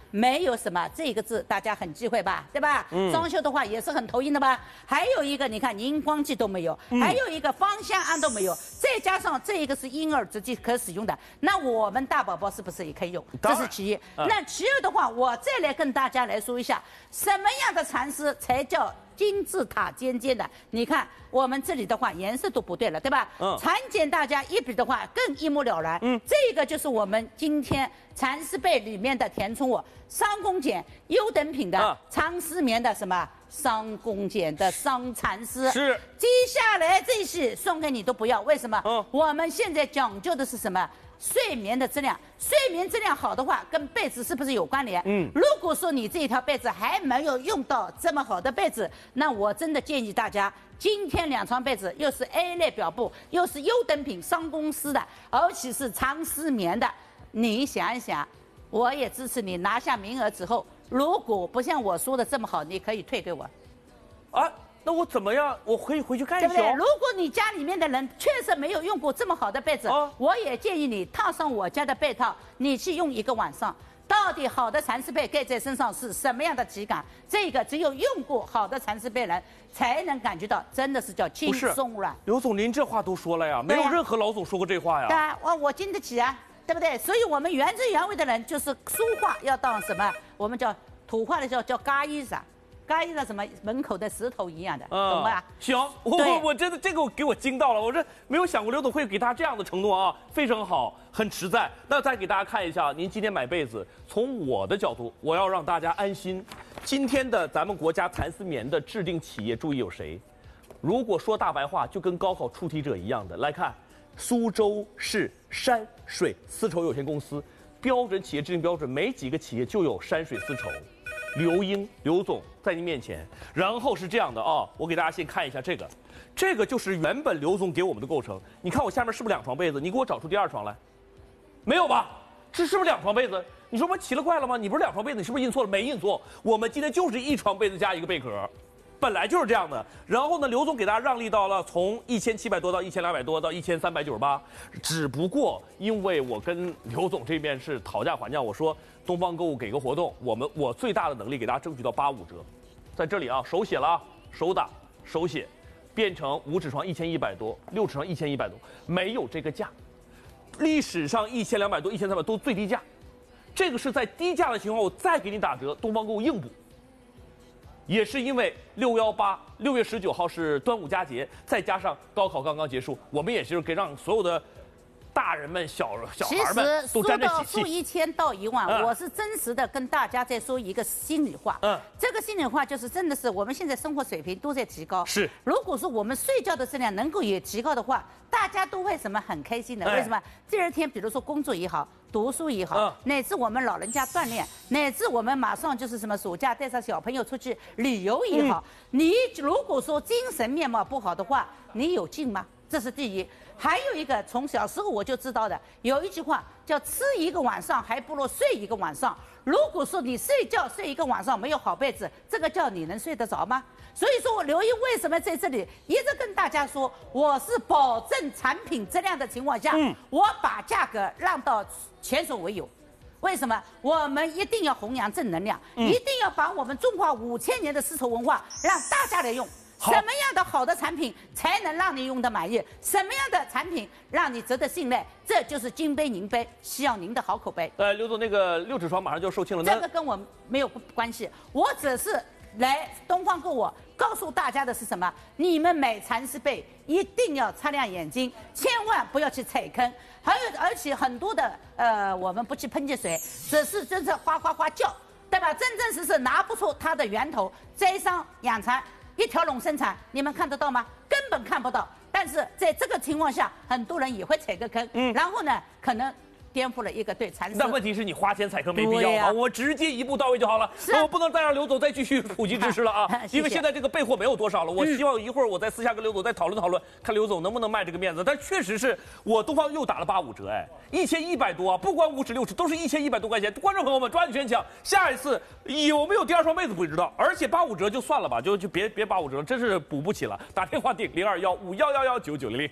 没有什么这个字，大家很忌讳吧，对吧？装修的话也是很头晕的吧？还有一个，你看荧光剂都没有，还有一个芳香胺都没有，再加上这一个是婴儿直接可使用的，那我们大宝宝是不是也可以用？这是其一。那其二的话，我再来跟大家来说一下，什么样的蚕丝才叫金字塔尖尖的？你看我们这里的话，颜色都不对了，对吧？蚕茧大家一比的话更一目了然。这个就是我们今天蚕丝被里面的填充物，商工茧优等品的长丝棉的什么商工茧的商蚕丝。 是。 接下来这些送给你都不要，为什么？我们现在讲究的是什么？睡眠的质量，睡眠质量好的话，跟被子是不是有关联？如果说你这一条被子还没有用到这么好的被子，那我真的建议大家，今天2床被子又是 A 类表布，又是优等品商公司的，而且是长丝棉的，你想一想，我也支持你拿下名额之后，如果不像我说的这么好，你可以退给我。 啊？那我怎么样？我可以回去看一下。 对不对？如果你家里面的人确实没有用过这么好的被子，我也建议你套上我家的被套，你去用1个晚上。到底好的蚕丝被盖在身上是什么样的体感？这个只有用过好的蚕丝被人才能感觉到，真的是叫轻松软。 刘总，您这话都说了呀，没有任何老总说过这话呀。 对啊，我经得起啊，对不对？所以我们原汁原味的人，就是俗话要当什么？我们叫土话的叫嘎衣裳。嘎衣裳什么门口的石头一样的，懂吧？ 行，我真的这个给我惊到了，我这没有想过刘总会给他这样的承诺啊，非常好，很实在。那再给大家看一下，您今天买被子，从我的角度，我要让大家安心。今天的咱们国家蚕丝棉的制定企业，注意有谁？如果说大白话，就跟高考出题者一样的，来看，苏州市山水丝绸有限公司标准企业制定标准，没几个企业就有山水丝绸。刘总在您面前，然后是这样的啊，我给大家先看一下这个就是原本刘总给我们的构成。你看我下面是不是2床被子？你给我找出第2床来，没有吧？这是不是2床被子？你说我奇了怪了吗？你不是2床被子，你是不是印错了？没印错，我们今天就是1床被子加1个被壳。本来就是这样的，然后呢，刘总给大家让利到了从1700多到1200多到1398，只不过因为我跟刘总这边是讨价还价，我说东方购物给个活动，我最大的能力给大家争取到85折，在这里啊手写了啊，手打手写，变成5指床1100多，6指床1100多，没有这个价，历史上1200多、1300都最低价，这个是在低价的情况我再给你打折，东方购物硬补。也是因为618，6月19号是端午佳节，再加上高考刚刚结束，我们也是给让所有的大人们、小孩们都沾着喜气。 数1000到1万，我是真实的跟大家在说一个心里话。这个心里话就是真的是我们现在生活水平都在提高。 是， 如果说我们睡觉的质量能够也提高的话，大家都会什么很开心的。为什么？第2天比如说工作也好。读书也好，乃至我们老人家锻炼，乃至我们马上就是什么暑假带上小朋友出去旅游也好，你如果说精神面貌不好的话，你有劲吗？这是第一。还有一个，从小时候我就知道的，有一句话叫吃1个晚上还不如睡1个晚上。如果说你睡觉睡1个晚上没有好被子，这个觉你能睡得着吗？所以说我刘毅为什么在这里一直跟大家说，我是保证产品质量的情况下，我把价格让到前所未有。为什么？我们一定要弘扬正能量，一定要把我们中华5000年的丝绸文化让大家来用。什么样的好的产品才能让你用得满意？什么样的产品让你值得信赖？这就是金杯银杯，需要您的好口碑。 刘总，那个6指床马上就售罄了， 这个跟我没有关系，我只是来东方购物告诉大家的是什么？你们买蚕丝被一定要擦亮眼睛，千万不要去踩坑。而且很多的我们不去喷溅水，只是真正哗哗哗叫，对吧？真实拿不出它的源头，摘桑养蚕。一条龙生产，你们看得到吗？根本看不到。但是在这个情况下，很多人也会踩个坑，然后呢，可能颠覆了一个对蚕丝。 那问题是你花钱踩坑没必要啊，我直接一步到位就好了。我不能再让刘总再继续普及知识了啊，因为现在这个备货没有多少了。我希望一会儿我再私下跟刘总再讨论讨论，看刘总能不能卖这个面子。但确实是我东方又打了85折，哎，1100多啊，不管5指6指都是1100多块钱。观众朋友们抓紧选抢，下一次有没有第2双被子不知道，而且85折就算了吧，就别85折了，真是补不起了。打电话订0215111990。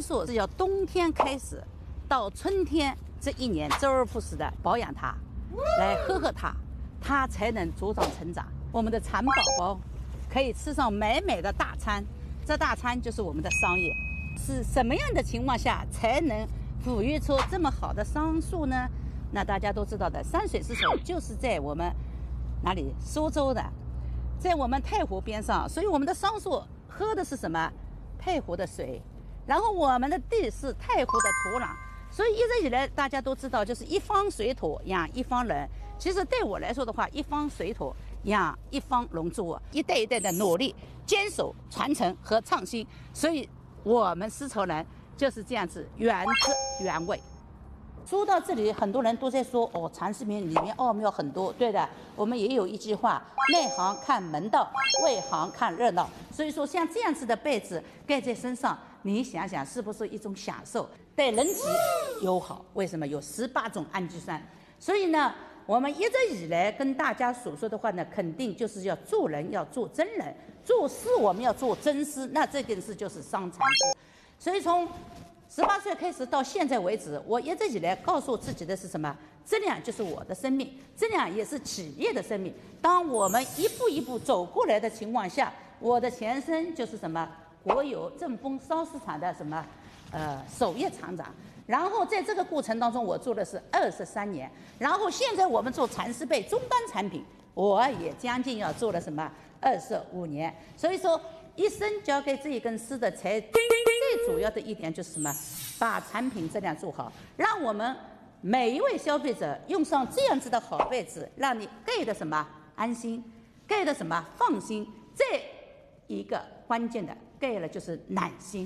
桑树是要冬天开始，到春天这一年周而复始的保养它，来呵护它，它才能茁壮成长。我们的蚕宝宝可以吃上美美的大餐，这大餐就是我们的桑叶。是什么样的情况下才能抚育出这么好的桑树呢？那大家都知道的，山水丝绸就是在我们哪里？苏州的，在我们太湖边上，所以我们的桑树喝的是什么？太湖的水，然后我们的地是太湖的土壤，所以一直以来大家都知道，就是一方水土养一方人。其实对我来说的话，一方水土养一方龙珠，一代一代的努力、坚守、传承和创新，所以我们丝绸人就是这样子原汁原味。说到这里，很多人都在说哦，蚕丝棉里面奥妙很多。对的，我们也有一句话：内行看门道，外行看热闹。所以说，像这样子的被子盖在身上，你想想是不是一种享受？对人体友好。为什么有18种氨基酸？所以呢，我们一直以来跟大家所说的话呢，肯定就是要做人要做真人，做事我们要做真丝。那这件事就是桑蚕丝。所以从18岁开始到现在为止，我一直以来告诉自己的是什么？质量就是我的生命，质量也是企业的生命。当我们一步一步走过来的情况下，我的前身就是什么？国有正丰缫丝厂的什么首页厂长。然后在这个过程当中，我做的是23年。然后现在我们做蚕丝被终端产品，我也将近要做了什么25年。所以说，一生交给这一根丝的才。最主要的一点就是什么？把产品质量做好，让我们每一位消费者用上这样子的好被子，让你盖的什么安心，盖的什么放心。这一个关键的盖了就是暖心。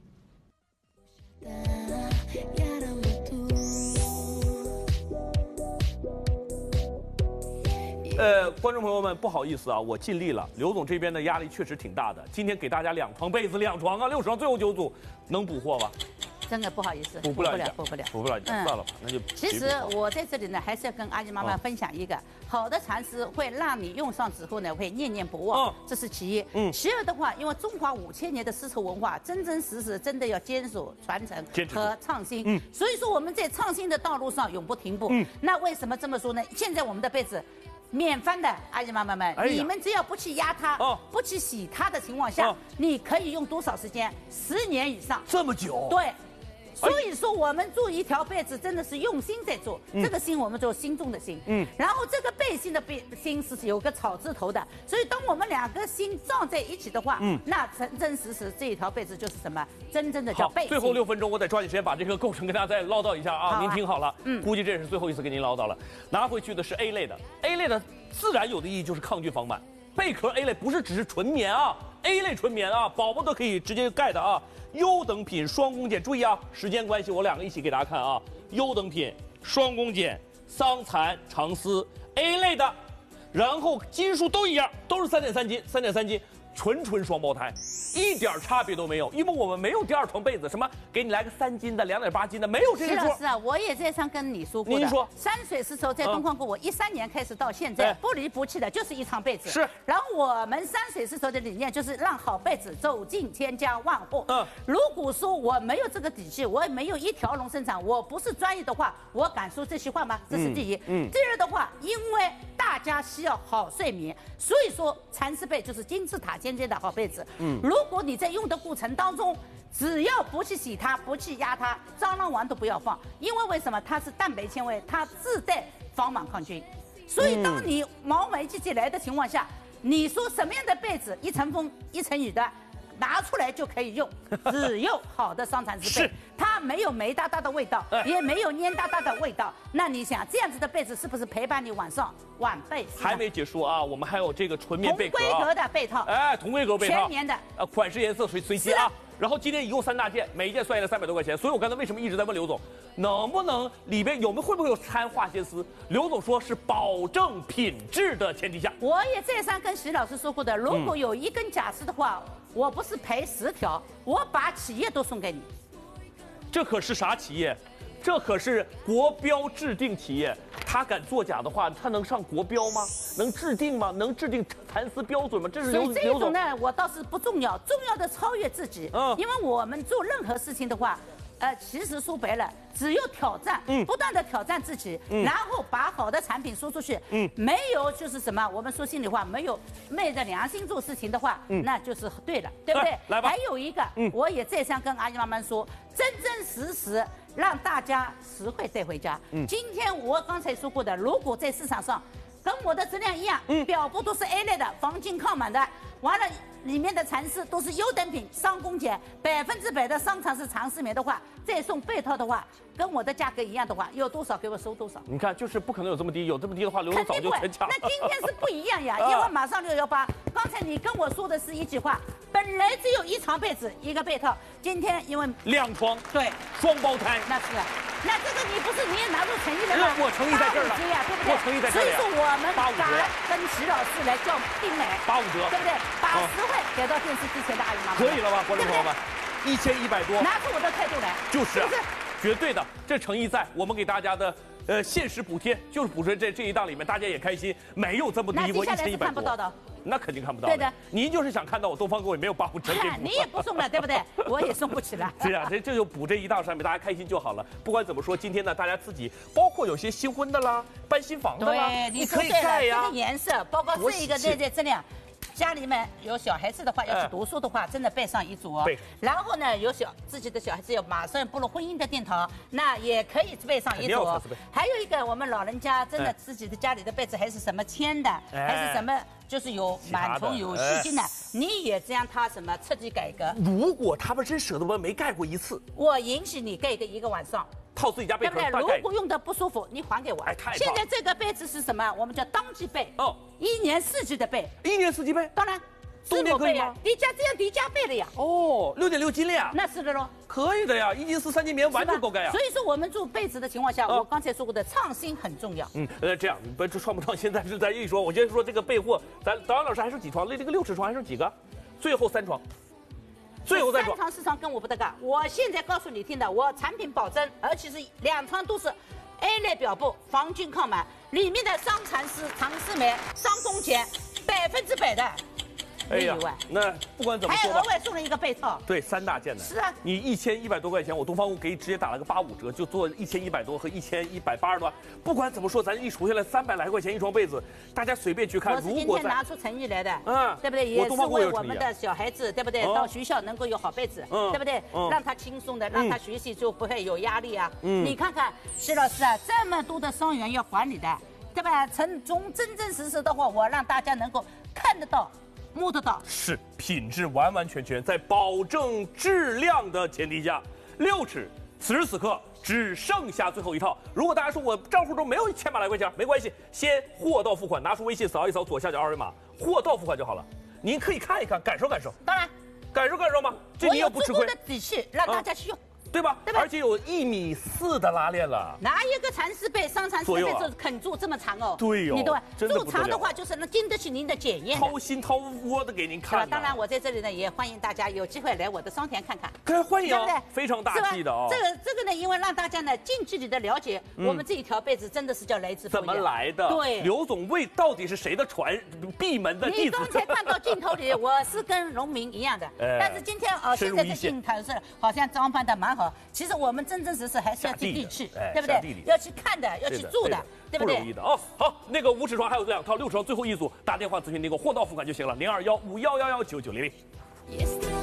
观众朋友们，不好意思啊，我尽力了。刘总这边的压力确实挺大的，今天给大家2床被子，2床啊，60床最后9组，能补货吗？ 真的不好意思， 补不了， 补不了， 算了吧，那就。 其实我在这里呢，还是要跟阿姨妈妈分享一个好的蚕丝，会让你用上之后呢，会念念不忘，这是其一。其二的话，因为中华5000年的丝绸文化，真真实实真的要坚守、传承和创新。所以说我们在创新的道路上永不停步。那为什么这么说呢？现在我们的被子。免翻的阿姨妈妈们，你们只要不去压它，不去洗它的情况下，你可以用多少时间？10年以上。 这么久？ 对。所以说，我们做一条被子真的是用心在做，这个心我们做心中的心，然后这个背心的心是有个草字头的，所以当我们2个心撞在一起的话，那真真实实这一条被子就是什么？真正的叫背心。 最后6分钟，我得抓紧时间把这个构成跟大家再唠叨一下啊！您听好了，估计这是最后一次跟您唠叨了。拿回去的是 A 类的 ，A 类的自然有的意义就是抗菌防螨。贝壳 A 类不是只是纯棉啊 ，A 类纯棉啊，宝宝都可以直接盖的啊。优等品双工碱，注意啊，时间关系，我2个一起给大家看啊。优等品双工碱桑蚕长丝 A 类的，然后斤数都一样，都是3.3斤，3.3斤，纯双胞胎，一点差别都没有。因为我们没有第2床被子，什么给你来个3斤的、2.8斤的，没有这个数。 是啊，我也在上跟你说过的。 您说， 山水丝绸在东方国，我13年开始到现在，不离不弃的就是一床被子。 是。 然后我们山水丝绸的理念就是让好被子走进千家万户。如果说我没有这个底气，我也没有一条龙生产，我不是专业的话，我敢说这句话吗？这是第一。第二的话，因为大家需要好睡眠，所以说蚕丝被就是金字塔尖尖的好被子。如果你在用的过程当中，只要不去洗它，不去压它，蟑螂丸都不要放，因为为什么？它是蛋白纤维，它自带防螨抗菌。所以当你毛霉季节来的情况下，你说什么样的被子一层风一层雨的，拿出来就可以用，只有好的桑蚕丝被，它没有霉哒哒的味道，也没有蔫哒哒的味道。那你想这样子的被子是不是陪伴你晚上晚被？ 还没结束啊，我们还有这个纯棉被壳， 同规格的被套， 同规格被套， 全棉的， 款式颜色随机啊。然后今天一共3大件，每一件算下来300多块钱。所以我刚才为什么一直在问刘总，能不能里边会不会有掺化纤丝？刘总说是保证品质的前提下。我也再三跟徐老师说过的，如果有1根假丝的话，我不是赔10条，我把企业都送给你。 这可是啥企业？ 这可是国标制定企业，他敢作假的话，他能上国标吗？能制定吗？能制定蚕丝标准吗？这是所以这种呢，我倒是不重要，重要的超越自己。因为我们做任何事情的话。其实说白了，只有挑战，不断的挑战自己，然后把好的产品说出去，没有就是什么，我们说心里话，没有昧着良心做事情的话，那就是对了，对不对？ 来吧。 还有一个，我也再三跟阿姨妈妈说，真真实实让大家实惠带回家。今天我刚才说过的，如果在市场上跟我的质量一样，表布都是 A 类的，防菌抗螨的，完了。里面的蚕丝都是优等品，商工检100%的商场是长丝棉的话，再送被套的话，跟我的价格一样的话，有多少给我收多少。 你看，就是不可能有这么低，有这么低的话，刘总早就全抢了。 那今天是不一样呀，因为马上618。刚才你跟我说的是一句话，本来只有1床被子1个被套，今天因为 2床， 对， 双胞胎， 那是。那这个你不是你也拿出诚意了吗？ 我诚意在这儿了， 对不对？ 我诚意在这儿。 所以说我们敢跟齐老师来叫定美 85折， 对不对？把实惠给到电视机前的阿姨妈妈， 可以了吧，观众朋友们？1100多， 拿出我的态度来， 就是啊，绝对的，这诚意在，我们给大家的限时补贴就是补贴这一档里面，大家也开心，没有这么低过1100多。 看不到的。 那肯定看不到。 对的， 您就是想看到我东方购也没有85折给你也不送了，对不对？我也送不起了。 对呀，这就补这一档上面，大家开心就好了。不管怎么说，今天呢，大家自己，包括有些新婚的啦，搬新房的啦， 你可以盖呀。 这个颜色，包括这一个内在质量。家里面有小孩子的话，要去读书的话，真的备上一组。然后呢，有自己的小孩子要马上步入婚姻的殿堂，那也可以备上一组。还有一个，我们老人家真的自己的家里的被子还是什么铅的，还是什么，就是有螨虫、有细菌的，你也这样他什么彻底改革。 如果他们真舍得，我没盖过一次， 我允许你盖一个晚上。 套自己家被子， 对不对？如果用的不舒服，你还给我。现在这个被子是什么？我们叫当季被。1年4季的被。1 年4季被？ 当然。 冬天可以吗？ 叠加这样叠加被了呀。 6.6斤了呀。 那是的喽。 可以的呀，1斤4、3斤棉完全够盖呀。 所以说我们做被子的情况下，我刚才说过的创新很重要。 这样不创不创？现在是咱一说，我先说这个备货，咱导演老师还剩几床？这个60床还剩几个？最后3床。最后3床 4床跟我不得干。我现在告诉你听的，我产品保证，而且是2床都是 A 类表布，防菌抗螨，里面的商蚕丝、长丝棉、商工检100%的。 哎呀，那不管怎么说， 还额外送了一个被套， 对，3大件的。 是啊， 你1100多块钱，我东方物给你直接打了个85折，就做1100多和1180多。不管怎么说，咱一除下来300来块钱一床被子，大家随便去看。 我是今天拿出诚意来的，对不对？ 也是为我们的小孩子，对不对？到学校能够有好被子，对不对？让他轻松的，让他学习就不会有压力啊。你看看徐老师啊，这么多的伤员要管理的，对吧？从真真实实的话，我让大家能够看得到。摸得到是品质完完全全在保证质量的前提下，6尺此时此刻只剩下最后一套。如果大家说我账户中没有1000来块钱，没关系，先货到付款，拿出微信扫一扫左下角2维码，货到付款就好了。您可以看一看，感受感受。 当然， 感受嘛，这你也不吃亏。 我有足够的底气让大家去用。 对吧？而且有1.4米的拉链了。 哪一个蚕丝被、商蚕丝被就肯做这么长哦？ 对哦， 你对， 做长的话就是能经得起您的检验。 掏心掏窝的给您看。 当然，我在这里呢也欢迎大家有机会来我的商田看看。 欢迎，对，非常大气的哦。 这个呢，因为让大家呢近距离的了解我们这一条被子真的是叫来自怎么来的？ 对， 刘总为到底是谁的闭门的弟子？ 你刚才看到镜头里，我是跟农民一样的，但是今天现在这镜头是好像装扮的蛮好。其实我们真真实实还是要接地气，对不对？要去看的，要去住的，对不对？ 不容易的哦。好，那个5尺床还有2套，6尺床最后一组，打电话咨询那个货到付款就行了，0215119900。